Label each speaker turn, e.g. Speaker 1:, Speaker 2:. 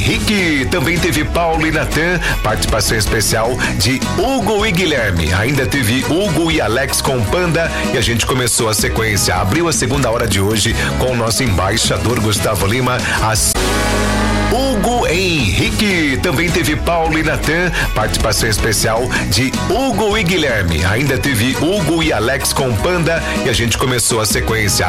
Speaker 1: Henrique, também teve Paulo e Natan, participação especial de Hugo e Guilherme. Ainda teve Hugo e Alex com Panda e a gente começou a sequência. Abriu a segunda hora de hoje com o nosso embaixador Gustavo Lima. Hugo Henrique, também teve Paulo e Natan, participação especial de Hugo e Guilherme. Ainda teve Hugo e Alex com Panda e a gente começou a sequência.